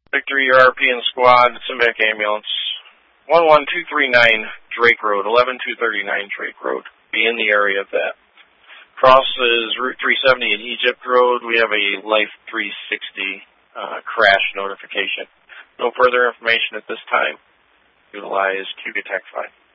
Victory European Squad, Simic Ambulance. 11239 Drake Road, 11239 Drake Road. Be in the area of that. Crosses Route 370 and Egypt Road. We have a Life 360 crash notification. No further information at this time. Utilize QGTech 5.